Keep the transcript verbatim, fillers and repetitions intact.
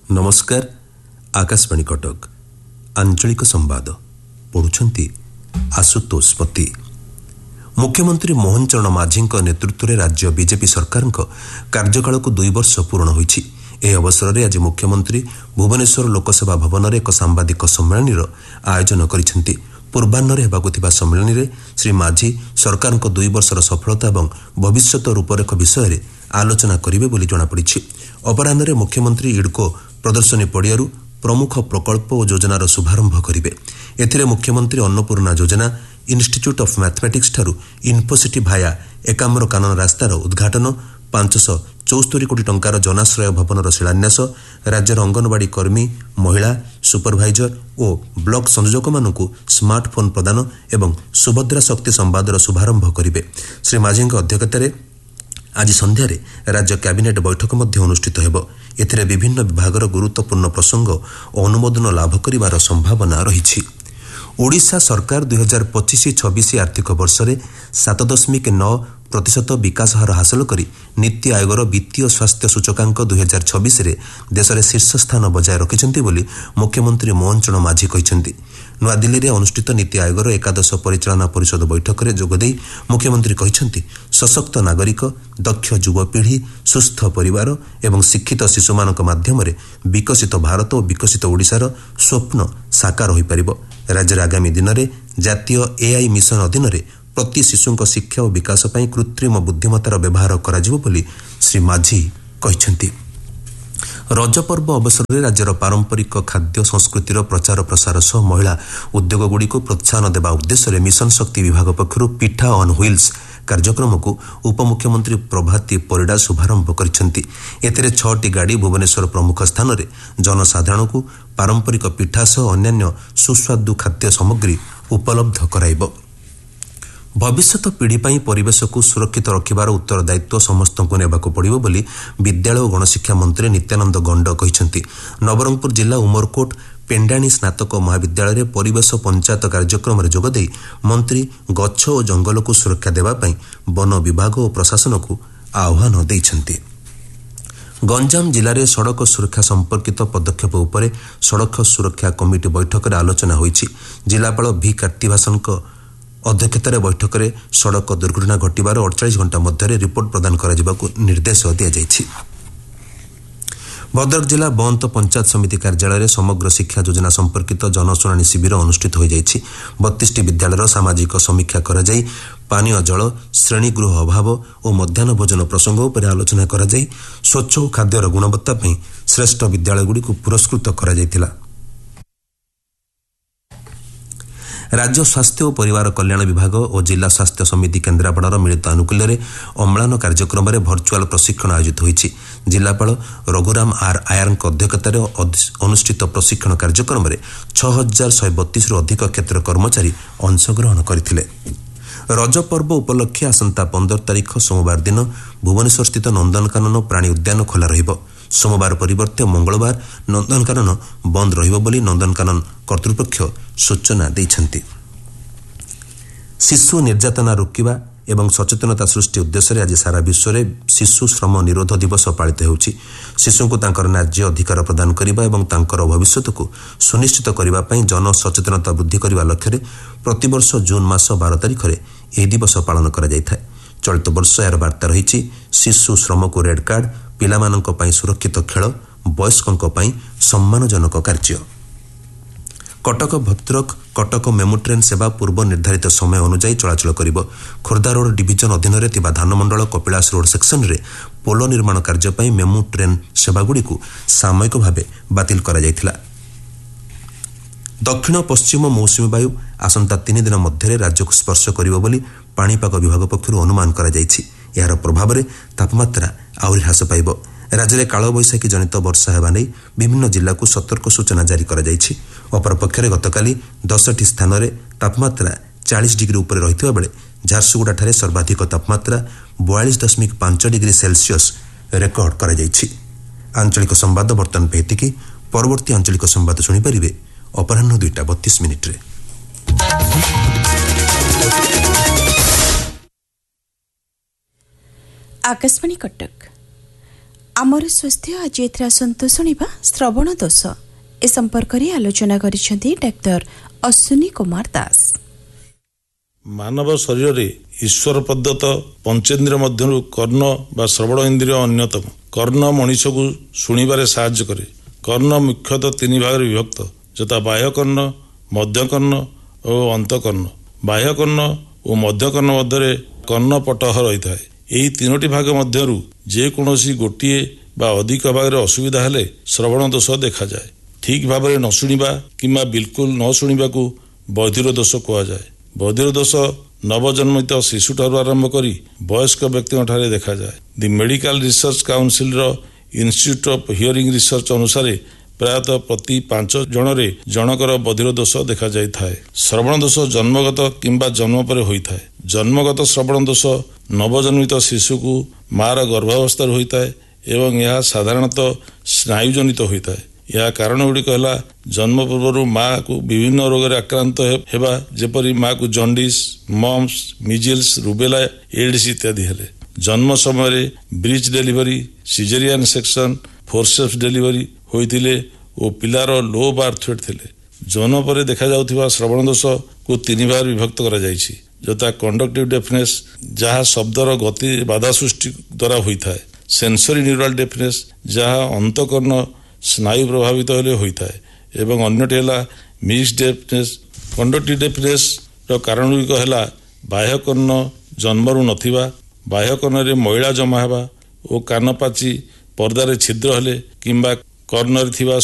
नमस्कार आकाशवाणी कटक आंचलिक संवाद पढ़ुछंती आशुतोष पति। मुख्यमंत्री मोहन चरण माझी नेतृत्व में राज्य बीजेपी सरकार कार्यकाल को दुई वर्ष पूर्ण होईछि। एह अवसर में आज मुख्यमंत्री भुवनेश्वर लोकसभा भवन में एक सांबादिक सम्मेलन आयोजन करिसेंति। पूर्वाह्न हेबाकु थिबा सम्मेलन में श्री माझी सरकार को दुई वर्षर सफलता और भविष्यत रूपरेख विषय में आलोचना करिवे बोली जଣାपड़िछि। अपराह्न मुख्यमंत्री इडको प्रदर्शनी पड़ियारू प्रमुख प्रकल्प और योजनार शुभारंभ करिवे। एथिरे मुख्यमंत्री अन्नपूर्णा योजना, इन्स्टिट्यूट ऑफ मैथमेटिक्स ठारू इन्फोसिटी भाया एकाम्र कानन रास्तार उद्घाटन, पांच सौ चौस्तरी कोटी टंकार जनाश्रय भवनर शिलान्यास, राज्यर अंगनवाड़ी कर्मी, महिला सुपरभाइजर और ब्लॉक संयोजक मानू स्मार्टफोन प्रदान एवं सुभद्रा शक्ति संवादर शुभारंभ करिवे। श्री माझी अध्यक्षतार आज संध्यारे राज्य कैबिनेट बैठक मध्य अनुष्ठित हेबो। एथिरे विभिन्न विभागर गुरुत्वपूर्ण प्रसंग और अनुमोदन लाभ करिवार संभावना रहिछि। ओडिशा सरकार दुई हजार पच्चीस छब्बीस आर्थिक वर्ष में सात दशमिक नौ प्रतिशत विकास हार हासिल करी नीति आयोगर वित्तीय स्वास्थ्य सूचकांक दुई हजार छब्बीस देश में शीर्ष स्थान बजाय रखिछन्ति बोली मुख्यमंत्री मोहन चरण माझी कहिसेंति। नुआदिल्ली में अनुष्ठित नीति आयोगर एकादश परिचालना परिषद बैठक में जोगदे मुख्यमंत्री कहिसेंति सशक्त नागरिक, दक्ष युवपीढ़ी, सुस्थ परिवार एवं शिक्षित शिशुमानक माध्यम विकसित भारत और विकसित ओडिशार स्वप्न साकार हो पारिबो। राज्य आगामी दिन में जातीय एआई मिशन अधीन प्रति शिशुंक शिक्षा और विकास पर कृत्रिम बुद्धिमत्तार व्यवहार कराजिबो बोली श्री माझी कहिसेंति। रज पर्व अवसर में राज्यर पारंपरिक खाद्य संस्कृतिर प्रचार प्रसार सह महिला उद्योगगुड़ी को प्रोत्साहन देवा उद्देश्य मिशन शक्ति विभाग पक्षरु पिठा ऑन व्हील्स कार्यक्रम को उपमुख्यमंत्री प्रभाती परिडा शुभारंभ करिसेंति। एथिरे छटी गाड़ी भुवनेश्वर प्रमुख स्थान में जनसाधारण को पारंपरिक पिठा सह अन्यान्य सुस्वादु खाद्य सामग्री उपलब्ध कराइबो। भविष्यत पीढ़ी पर परिवेश को सुरक्षित रखिबार उत्तरदायित्व समस्त को नेबाक पड़िबो बोली विद्यालय और गणशिक्षा मंत्री नित्यानंद गंड कहिसेंति। नवरंगपुर जिला उमरकोट पेंडाणी स्नातक महाविद्यालय परिवेश पंचायत कार्यक्रम में जोगदे मंत्री गछ और जंगल को सुरक्षा देवाई वन विभाग और प्रशासन को आह्वान देइछन्ति। गंजाम जिले में सड़क सुरक्षा संपर्कित पदक्षेप उपरे सड़क सुरक्षा कमिटी बैठक में आलोचना होईछि। जिलापाल भी कार्तिभासन अध्यक्षतार बैठक में सड़क दुर्घटना घटवार अड़तालीस घंटा मध्य रिपोर्ट प्रदान कराजिबाकु निर्देश दिया जायछि। भद्रक जिला बंत पंचायत समिति कार्यालय समग्र शिक्षा योजना संपर्कित जनशुणाणी शिविर अनुष्ठित हो जायछि। बत्तीस विद्यालय सामाजिक समीक्षा करा जाई पानीय जल, श्रेणीगृह अभाव और मध्याह्न भोजन प्रसंग उपर आलोचना करा जाई स्वच्छ और खाद्यर गुणवत्ता पर श्रेष्ठ विद्यालयगुड़ी को पुरस्कृत करा जायतिला। राज्य स्वास्थ्य और परिवार कल्याण विभाग और जिला स्वास्थ्य समिति केन्द्रापड़ार मिलित आनुकूल्य में अम्लान कार्यक्रम में भर्चुआल प्रशिक्षण आयोजित होईछि। जिलापाल रघुराम आर आयर अध्यक्षतार अनुष्ठित प्रशिक्षण कार्यक्रम में छह हजार शहे बतीस रु अधिक क्षेत्र कर्मचारी अंशग्रहण करथिले। रज पर्व उपलक्षे आसंता पंदर तारीख सोमवार दिन भुवनेश्वर स्थित नंदनकानन प्राणी उद्यान खोला रहिबो। सोमवार परिवर्ते मंगलवार नंदनकानन बंद रहिबो बोली नंदनकानन कर्तृपक्ष सूचना दैछन्ति। शिशु निर्यातना रोकिबा एवं सचेतनता सृष्टि उद्देश्य आज सारा विश्व में शिशु श्रम निरोध दिवस पालित होउछि। शिशु को तांकर न्याय्य अधिकार प्रदान करिबा एवं तांकर भविष्यत को सुनिश्चित करिबा पई जन सचेतनता वृद्धि करिबा लक्ष्य प्रतिवर्ष जून मास बारह तारीख में यह दिवस पालन करा जायଥାଏ। चलित वर्ष यार वार्ता रही शिशु श्रम को रेड कार्ड, पिलामानंक पई सुरक्षित खेल, वयस्कंक पई सम्मानजनक कार्य। कटक भद्रक कटक मेमु ट्रेन सेवा पूर्व निर्धारित समय अनुଯାୟୀ चलाचल करिबो। खोर्धा रोड डिविजन अधीन रे थिबा धानमंडल कपिलास रोड सेक्शन रे पोलो निर्माण कार्य पई मेमु ट्रेन सेवागुड़ी को सामयिक भावे बातिल करा जायथिला। दक्षिण पश्चिम मौसुमी वायु आसंता तीन दिन मध्य राज्य को स्पर्श करिबो बोली पाणीपाग विभाग पक्षरु अनुमान करा जायछि। यार प्रभाव में तापमात्रा आहुरी ह्रास पाइब। राज्य में कालबैशाखी जनित वर्षा हेबा नै विभिन्न जिला को सतर्क सूचना जारी करा जायछि। अपरपक्षे गतकाली दसटी स्थान में तापमात्रा चालीस डिग्री उपर रहिथिबा बेले झारसुगुड़ा ठारे सर्वाधिक तापमात्रा बयालीस दशमिक पांच डिग्री सेल्सियस रेकर्ड करा जायछि। आंचलिक संवाद बर्तमान पेतिकी परवर्ती आंचलिक संवाद सुनी परिबे अपराह्न दुईटा बत्तीस मिनिट रे। आकाशवाणी कटक आमर स्वास्थ्य आज एथरा आसंतु शुणिबा श्रवण दोष ए संपर्क रे आलोचना करिसेंती डाक्टर अश्विनी कुमार दास। मानव शरीर रे ईश्वर प्रदत्त पंचेंद्रिय मध्यरु कर्ण बा श्रवण इंद्रिय अन्यतम। कर्ण मनुष्य को शुणिबारे साहाय्य करे। कर्ण मुख्यतः तीन भाग विभक्त जता बाह्य कर्ण, मध्य कर्ण और अंतकर्ण। बाह्य कर्ण और मध्य कर्ण मध्य कर्ण पटह रही है। यही तीनोटी भाग मध्यरु जे कोनोसी गोटिए बा अधिक भाग रे असुविधा हेले श्रवण दोष देखा जाए। ठीक भाव में न शुणिबा किंबा बिल्कुल न शुणिबा को बधिर दोष कहा जाए। बधिर दोष नवजन्मित शिशु ठारू आरंभ करी वयस्क व्यक्ति ठारे देखा जाए। दि medical research council row institute of hearing research अनुसार प्रायतः प्रति पांच जन रे जनकर बधिर दोष देखा जाय थाए। श्रवण दोष जन्मगत किंबा जन्म पर होता है। जन्मगत श्रवण दोष नवजन्मित शिशु को मार गर्भावस्था होता है एवं यह साधारणतः स्नायु जनित होता है। यह कारण गुड़िक है जन्म पूर्व माँ को विभिन्न रोग आक्रांत हेबा जेपरी माँ को jaundice, mums, measles, rubella, ads इत्यादि हेले। जन्म समय breach delivery, caesarean section, forceps delivery होइतिले ओ पिलार लो बार्थ वेट थिले। जन्म पर देखा जाउथिबा श्रवण दोष को तीन भाग विभक्त करा जायछि जता कंडक्टिव डेफनेस जहाँ शब्दर गति बाधा सृष्टि द्वारा होता है। सेंसरी न्यूरल डेफनेस जहाँ अंतकर्ण स्नायु प्रभावित हेले होता है एवं अन्यटी है मिक्स डेफनेस। कंडक्टिव डेफनेस रो कारण गुड़िक है बाह्य कर्ण जन्मरू नथिबा, बाह्य कर्ण रे मैला जमा हेबा ओ कान पाची पर्दारे छिद्र हेले किंबा कर्णरे थिबा